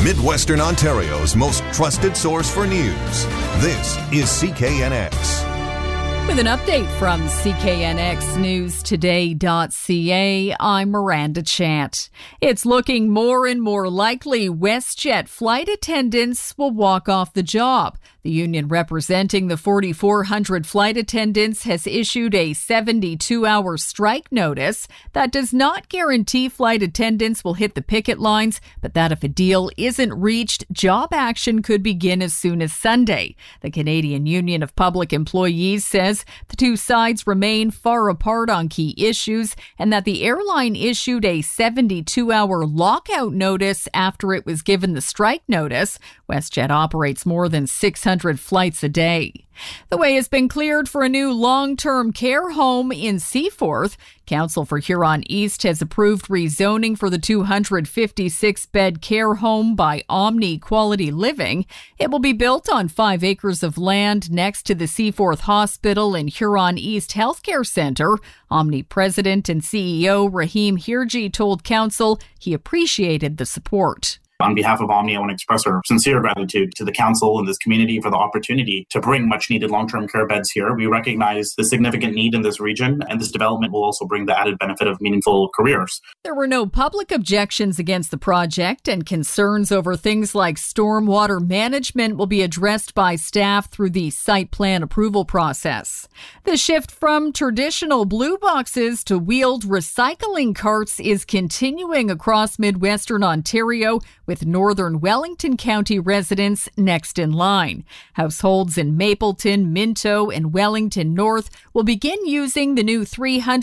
Midwestern Ontario's most trusted source for news. This is CKNX. With an update from CKNXNewsToday.ca, I'm Miranda Chant. It's looking more and more likely WestJet flight attendants will walk off the job. The union representing the 4,400 flight attendants has issued a 72-hour strike notice that does not guarantee flight attendants will hit the picket lines, but that if a deal isn't reached, job action could begin as soon as Sunday. The Canadian Union of Public Employees says the two sides remain far apart on key issues and that the airline issued a 72-hour lockout notice after it was given the strike notice. WestJet operates more than 600 flights a day. The way has been cleared for a new long-term care home in Seaforth. Council for Huron East has approved rezoning for the 256-bed care home by Omni Quality Living. It will be built on 5 acres of land next to the Seaforth Hospital and Huron East Healthcare Centre. Omni President and CEO Rahim Hirji told Council he appreciated the support. On behalf of Omni, I want to express our sincere gratitude to the council and this community for the opportunity to bring much-needed long-term care beds here. We recognize the significant need in this region, and this development will also bring the added benefit of meaningful careers. There were no public objections against the project, and concerns over things like stormwater management will be addressed by staff through the site plan approval process. The shift from traditional blue boxes to wheeled recycling carts is continuing across Midwestern Ontario, with Northern Wellington County residents next in line. Households in Mapleton, Minto, and Wellington North will begin using the new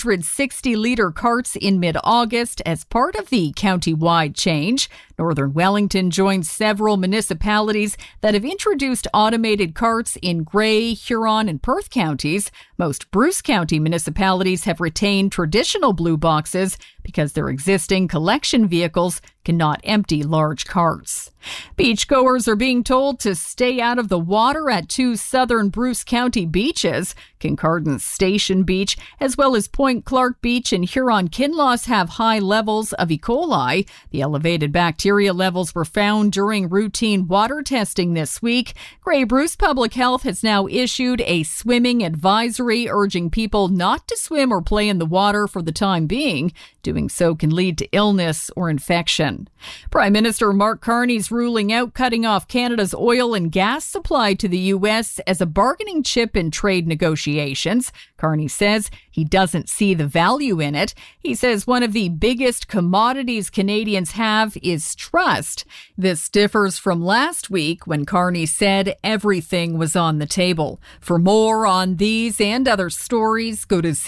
360-litre carts in mid-August as part of the county-wide change. Northern Wellington joins several municipalities that have introduced automated carts in Grey, Huron, and Perth counties. Most Bruce County municipalities have retained traditional blue boxes because their existing collection vehicles cannot empty large carts. Beachgoers are being told to stay out of the water at 2 southern Bruce County beaches. Kincardine Station Beach, as well as Point Clark Beach and Huron-Kinloss, have high levels of E. coli. The elevated bacteria levels were found during routine water testing this week. Grey Bruce Public Health has now issued a swimming advisory urging people not to swim or play in the water for the time being. Doing so can lead to illness or infection. Prime Minister Mark Carney's ruling out cutting off Canada's oil and gas supply to the U.S. as a bargaining chip in trade negotiations. Carney says he doesn't see the value in it. He says one of the biggest commodities Canadians have is trust. This differs from last week when Carney said everything was on the table. For more on these and other stories, go to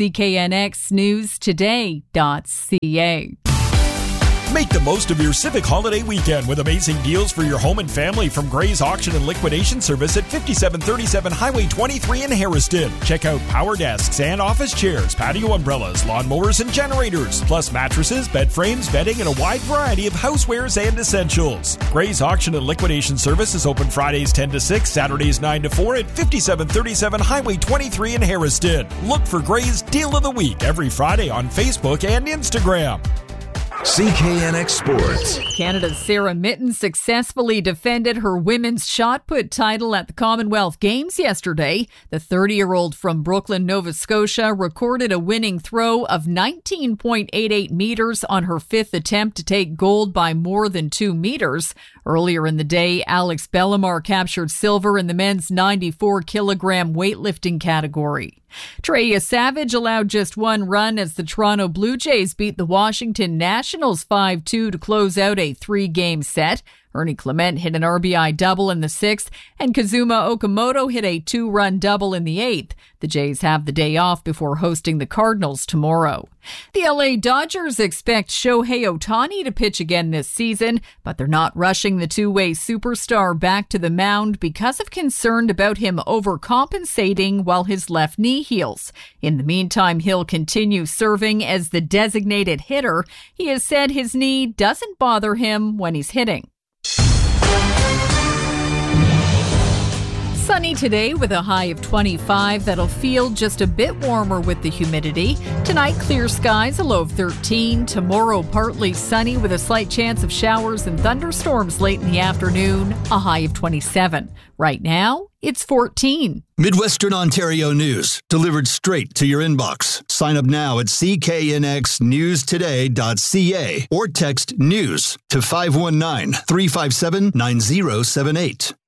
CKNXNewsToday.ca. Make the most of your Civic holiday weekend with amazing deals for your home and family from Gray's Auction and Liquidation Service at 5737 Highway 23 in Harriston. Check out power desks and office chairs, patio umbrellas, lawnmowers, and generators, plus mattresses, bed frames, bedding, and a wide variety of housewares and essentials. Gray's Auction and Liquidation Service is open Fridays 10 to 6, Saturdays 9 to 4 at 5737 Highway 23 in Harriston. Look for Gray's Deal of the Week every Friday on Facebook and Instagram. CKNX Sports. Canada's Sarah Mitten successfully defended her women's shot put title at the Commonwealth Games yesterday. The 30-year-old from Brooklyn, Nova Scotia, recorded a winning throw of 19.88 meters on her 5th attempt to take gold by more than 2 meters. Earlier in the day, Alex Bellemare captured silver in the men's 94-kilogram weightlifting category. Trey Savage allowed just one run as the Toronto Blue Jays beat the Washington Nationals 5-2 to close out a 3-game set. Ernie Clement hit an RBI double in the 6th, and Kazuma Okamoto hit a 2-run double in the 8th. The Jays have the day off before hosting the Cardinals tomorrow. The LA Dodgers expect Shohei Ohtani to pitch again this season, but they're not rushing the two-way superstar back to the mound because of concern about him overcompensating while his left knee heals. In the meantime, he'll continue serving as the designated hitter. He has said his knee doesn't bother him when he's hitting. Sunny today with a high of 25. That'll feel just a bit warmer with the humidity. Tonight, clear skies, a low of 13. Tomorrow, partly sunny with a slight chance of showers and thunderstorms late in the afternoon, a high of 27. Right now, it's 14. Midwestern Ontario news, delivered straight to your inbox. Sign up now at cknxnewstoday.ca or text NEWS to 519-357-9078.